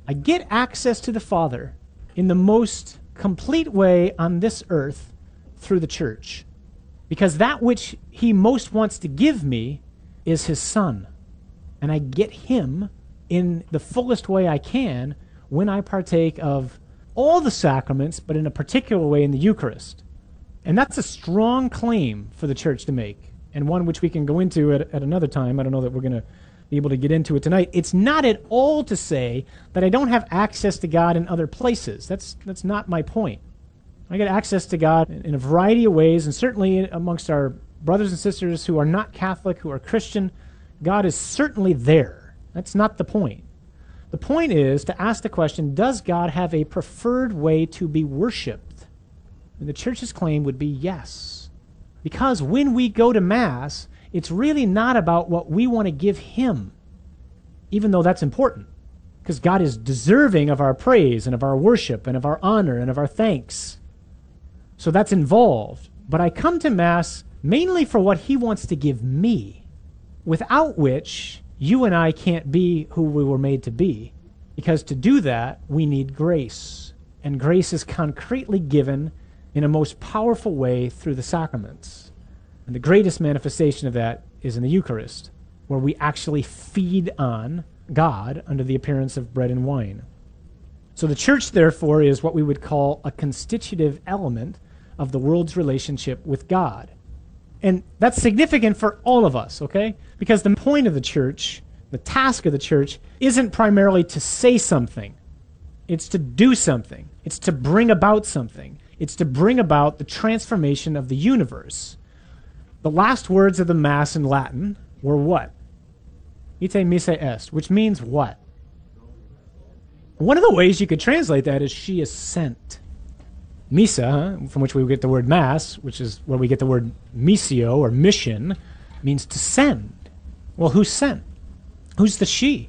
I get access to the Father in the most complete way on this earth through the church. Because that which he most wants to give me is his Son. And I get him in the fullest way I can when I partake of all the sacraments, but in a particular way in the Eucharist. And that's a strong claim for the church to make, and one which we can go into at another time. I don't know that we're going to be able to get into it tonight. It's not at all to say that I don't have access to God in other places. That's not my point. I get access to God in a variety of ways, and certainly amongst our brothers and sisters who are not Catholic, who are Christian, God is certainly there. That's not the point. The point is to ask the question, does God have a preferred way to be worshipped? And the church's claim would be yes. Because when we go to Mass, it's really not about what we want to give him, even though that's important, because God is deserving of our praise and of our worship and of our honor and of our thanks. So that's involved. But I come to Mass mainly for what he wants to give me, without which you and I can't be who we were made to be, because to do that, we need grace. And grace is concretely given in a most powerful way through the sacraments. And the greatest manifestation of that is in the Eucharist, where we actually feed on God under the appearance of bread and wine. So the church, therefore, is what we would call a constitutive element of the world's relationship with God. And that's significant for all of us, okay? Because the point of the church, the task of the church, isn't primarily to say something. It's to do something. It's to bring about something. It's to bring about the transformation of the universe. The last words of the Mass in Latin were what? Ite missa est, which means what? One of the ways you could translate that is she is sent. Missa, from which we get the word Mass, which is where we get the word missio or mission, means to send. Well, who's sent? Who's the she?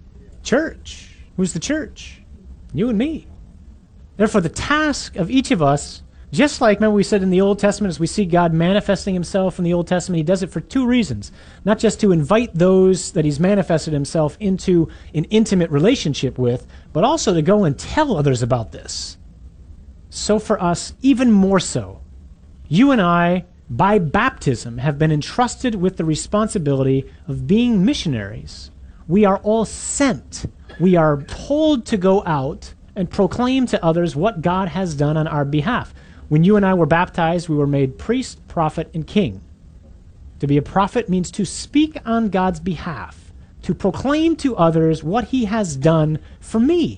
Church. Who's the church? You and me. Therefore, the task of each of us, just like, remember we said in the Old Testament, as we see God manifesting himself in the Old Testament, he does it for two reasons. Not just to invite those that he's manifested himself into an intimate relationship with, but also to go and tell others about this. So for us, even more so, you and I, by baptism, have been entrusted with the responsibility of being missionaries. We are all sent. We are told to go out and proclaim to others what God has done on our behalf. When you and I were baptized, we were made priest, prophet, and king. To be a prophet means to speak on God's behalf, to proclaim to others what he has done for me.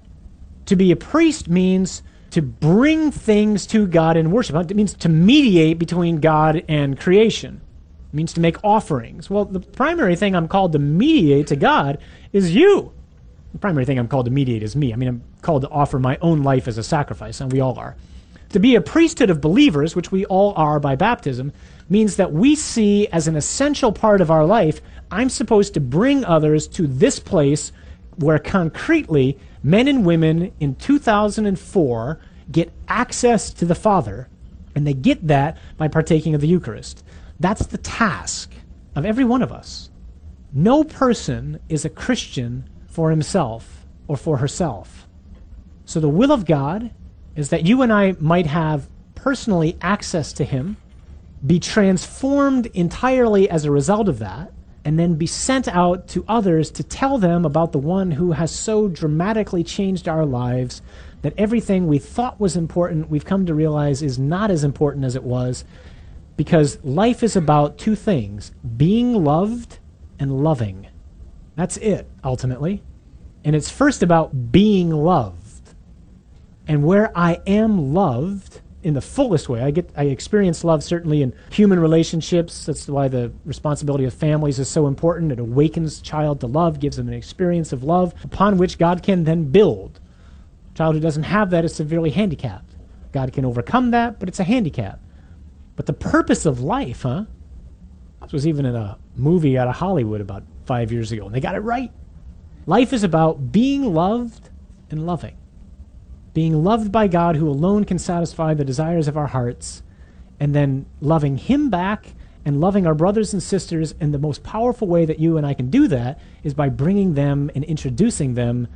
To be a priest means to bring things to God in worship. It means to mediate between God and creation. It means to make offerings. Well, the primary thing I'm called to mediate to God is you. The primary thing I'm called to mediate is me. I mean, I'm called to offer my own life as a sacrifice, and we all are. To be a priesthood of believers, which we all are by baptism, means that we see as an essential part of our life, I'm supposed to bring others to this place where concretely men and women in 2004 get access to the Father, and they get that by partaking of the Eucharist. That's the task of every one of us. No person is a Christian for himself or for herself. So the will of God is that you and I might have personally access to him, be transformed entirely as a result of that, and then be sent out to others to tell them about the one who has so dramatically changed our lives that everything we thought was important, we've come to realize is not as important as it was, because life is about two things: being loved and loving. That's it, ultimately. And it's first about being loved. And where I am loved in the fullest way, I experience love certainly in human relationships. That's why the responsibility of families is so important. It awakens a child to love, gives them an experience of love upon which God can then build. A child who doesn't have that is severely handicapped. God can overcome that, but it's a handicap. But the purpose of life, this was even in a movie out of Hollywood about 5 years ago, and they got it right. Life is about being loved and loving. Being loved by God, who alone can satisfy the desires of our hearts, and then loving him back and loving our brothers and sisters. And the most powerful way that you and I can do that is by bringing them and introducing them